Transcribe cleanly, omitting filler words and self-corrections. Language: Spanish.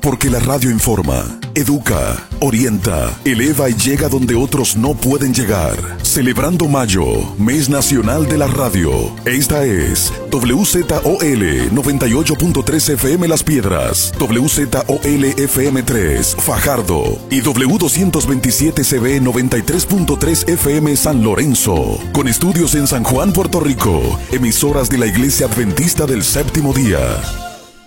Porque la radio informa, educa, orienta, eleva y llega donde otros no pueden llegar. Celebrando Mayo, Mes Nacional de la Radio. Esta es WZOL 98.3 FM Las Piedras, WZOL FM 3 Fajardo y W227 CB 93.3 FM San Lorenzo. Con estudios en San Juan, Puerto Rico. Emisoras de la Iglesia Adventista del Séptimo Día.